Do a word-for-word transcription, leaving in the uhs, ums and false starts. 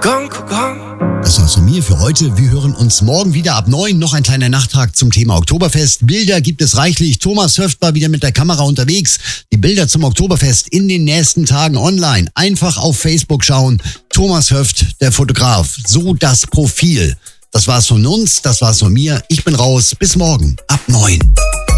Kokon, Kokon. Das war's von mir für heute. Wir hören uns morgen wieder ab neun. Noch ein kleiner Nachtrag zum Thema Oktoberfest. Bilder gibt es reichlich. Thomas Höft war wieder mit der Kamera unterwegs. Die Bilder zum Oktoberfest in den nächsten Tagen online. Einfach auf Facebook schauen. Thomas Höft, der Fotograf. So das Profil. Das war's von uns. Das war's von mir. Ich bin raus. Bis morgen ab neun.